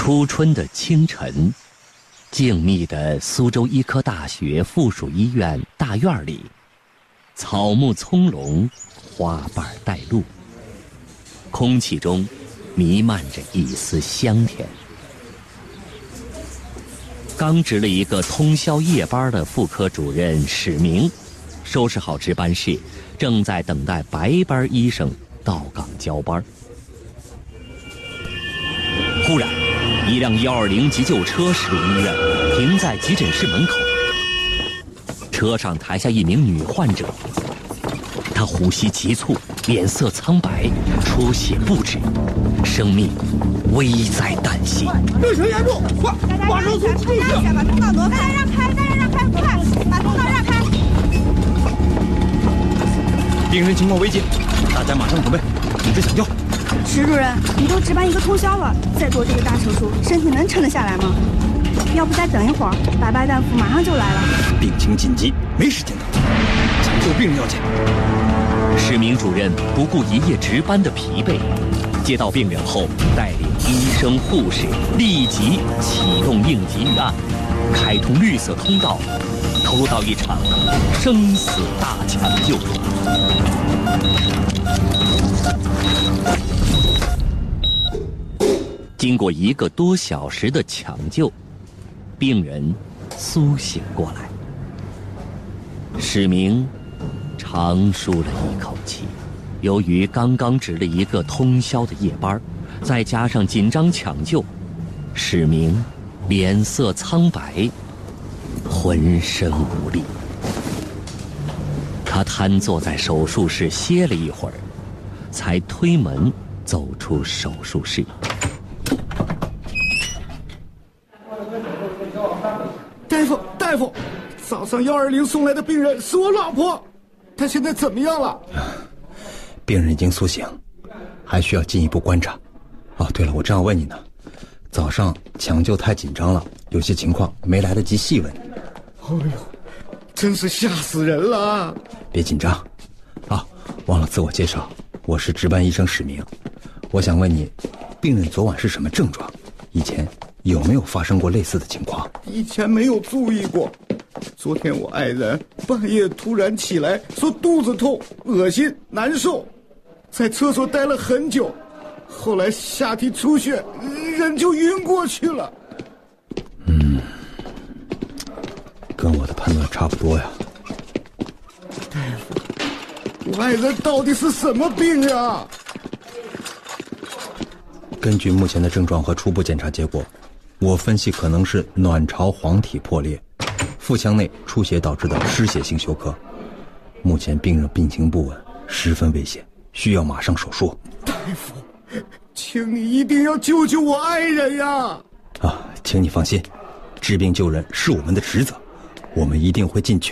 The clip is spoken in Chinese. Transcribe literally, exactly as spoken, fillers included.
初春的清晨，静谧的苏州医科大学附属医院大院里，草木葱茏，花瓣带露，空气中弥漫着一丝香甜。刚值了一个通宵夜班的妇科主任史明，收拾好值班室，正在等待白班医生到岗交班。忽然，一辆一二零急救车驶入医院，停在急诊室门口。车上抬下一名女患者，她呼吸急促，脸色苍白，出血不止，生命危在旦夕。 病情严重，快，马上送急救车！ 把通道挪开，让开，大家让开，快，把通道让开。 病人情况危急，大家马上准备组织抢救。 石主任，你都值班一个通宵了，再做这个大手术，身体能撑得下来吗？要不再等一会儿，白白大夫马上就来了。 病情紧急，没时间等，抢救病人要紧。 史明主任不顾一夜值班的疲惫，接到病人后，带领医生护士立即启动应急预案，开通绿色通道，投入到一场生死大抢救中。经过一个多小时的抢救，病人苏醒过来。史明长舒了一口气，由于刚刚值了一个通宵的夜班，再加上紧张抢救，史明脸色苍白，浑身无力。他瘫坐在手术室歇了一会儿，才推门走出手术室。 大夫，大夫，早上幺二零送来的病人是我老婆，她现在怎么样了？ 病人已经苏醒，还需要进一步观察。哦，对了，我正要问你呢，早上抢救太紧张了，有些情况没来得及细问。 哎呦，真是吓死人了！ 别紧张，啊，忘了自我介绍，我是值班医生史明。我想问你，病人昨晚是什么症状？以前有没有发生过类似的情况？ 以前没有注意过，昨天我爱人半夜突然起来说肚子痛、恶心、难受，在厕所待了很久，后来下体出血，人就晕过去了。 嗯，跟我的判断差不多呀。 大夫，我爱人到底是什么病呀？ 根据目前的症状和初步检查结果，我分析可能是卵巢黄体破裂，腹腔内出血导致的失血性休克。目前病人病情不稳，十分危险，需要马上手术。 大夫，请你一定要救救我爱人呀！ 啊，请你放心，治病救人是我们的职责，我们一定会尽全